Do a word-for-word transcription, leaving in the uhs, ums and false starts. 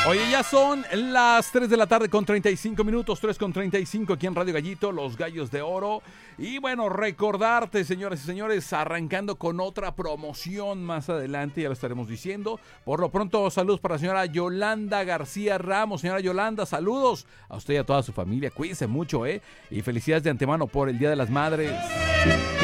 Oye, ya son las tres de la tarde con treinta y cinco minutos, tres con treinta y cinco aquí en Radio Gallito, Los Gallos de Oro. Y bueno, recordarte, señoras y señores, arrancando con otra promoción más adelante, ya lo estaremos diciendo. Por lo pronto, saludos para la señora Yolanda García Ramos. Señora Yolanda, saludos a usted y a toda su familia. Cuídense mucho, ¿eh? Y felicidades de antemano por el Día de las Madres.